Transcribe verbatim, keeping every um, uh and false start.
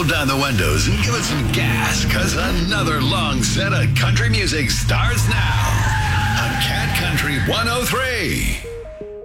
roll down the windows and give it some gas, because another long set of country music starts now on Cat Country one oh three.